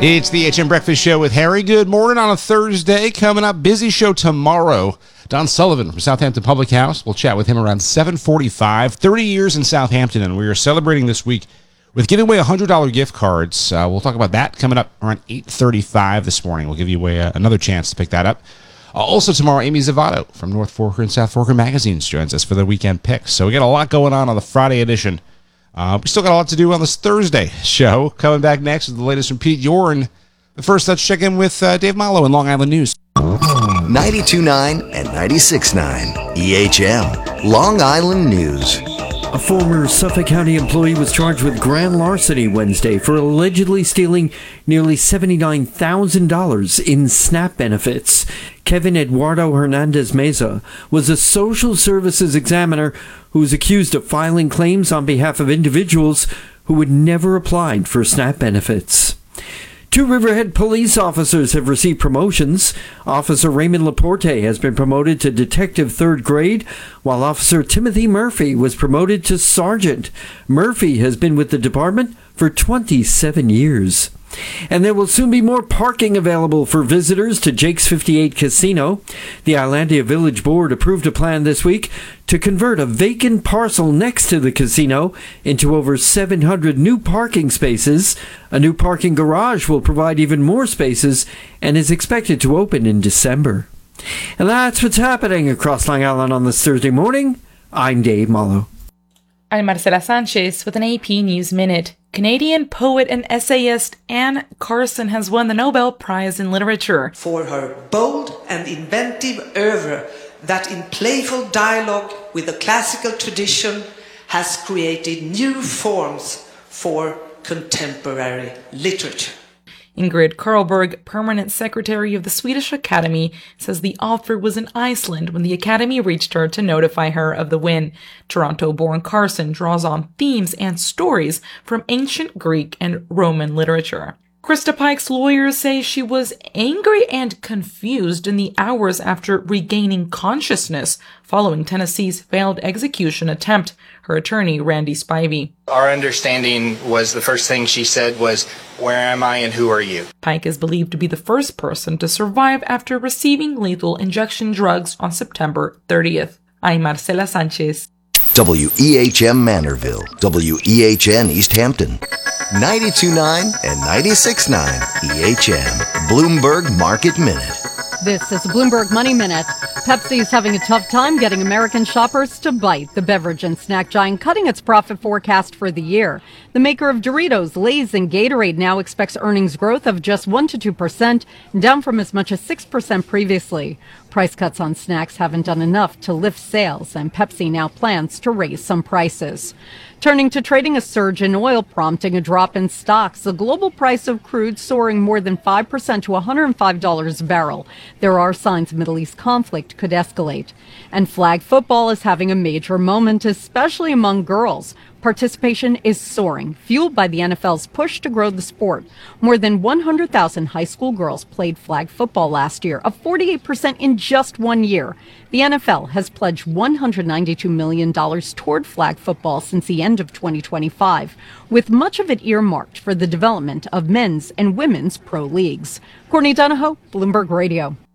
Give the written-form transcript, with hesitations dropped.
It's the HM Breakfast Show with Harry. Good morning on a Thursday. Coming up, busy show tomorrow. Don Sullivan from Southampton Public House. We'll chat with him around 7:45. 30 years in Southampton, and we are celebrating this week with giving away $100 gift cards. We'll talk about that coming up around 8:35 this morning. We'll give you away another chance to pick that up. Also tomorrow, Amy Zavato from North Forker and South Forker magazines joins us for the weekend picks. So we got a lot going on the Friday edition. We still got a lot to do on this Thursday show. Coming back next with the latest from Pete Yorn. But first, let's check in with Dave Malo in Long Island News. 92.9 and 96.9 EHM Long Island News. A former Suffolk County employee was charged with grand larceny Wednesday for allegedly stealing nearly $79,000 in SNAP benefits. Kevin Eduardo Hernandez Meza was a social services examiner who was accused of filing claims on behalf of individuals who had never applied for SNAP benefits. 2 Riverhead police officers have received promotions. Officer Raymond Laporte has been promoted to Detective 3rd grade, while Officer Timothy Murphy was promoted to Sergeant. Murphy has been with the department for 27 years. And there will soon be more parking available for visitors to Jake's 58 Casino. The Islandia Village Board approved a plan this week to convert a vacant parcel next to the casino into over 700 new parking spaces. A new parking garage will provide even more spaces and is expected to open in December. And that's what's happening across Long Island on this Thursday morning. I'm Dave Malo. I'm Marcela Sanchez with an AP News Minute. Canadian poet and essayist Anne Carson has won the Nobel Prize in Literature for her bold and inventive oeuvre that in playful dialogue with the classical tradition has created new forms for contemporary literature. Ingrid Carlberg, permanent secretary of the Swedish Academy, says the author was in Iceland when the Academy reached her to notify her of the win. Toronto-born Carson draws on themes and stories from ancient Greek and Roman literature. Krista Pike's lawyers say she was angry and confused in the hours after regaining consciousness following Tennessee's failed execution attempt. Her attorney, Randy Spivey. Our understanding was the first thing she said was, "Where am I and who are you?" Pike is believed to be the first person to survive after receiving lethal injection drugs on September 30th. I'm Marcela Sanchez. WEHM Manorville, WEHN East Hampton, 92.9 and 96.9 EHM Bloomberg Market Minute. This is Bloomberg Money Minute. Pepsi's having a tough time getting American shoppers to bite. The beverage and snack giant cutting its profit forecast for the year. The maker of Doritos, Lay's, and Gatorade now expects earnings growth of just 1 to 2%, down from as much as 6% previously. Price cuts on snacks haven't done enough to lift sales, and Pepsi now plans to raise some prices. Turning to trading, a surge in oil prompting a drop in stocks. The global price of crude soaring more than 5% to $105 a barrel. There are signs Middle East conflict could escalate. And flag football is having a major moment, especially among girls. Participation is soaring, fueled by the NFL's push to grow the sport. More than 100,000 high school girls played flag football last year, a 48% in just 1 year. The NFL has pledged $192 million toward flag football since the end of 2025, with much of it earmarked for the development of men's and women's pro leagues. Courtney Donahoe, Bloomberg Radio.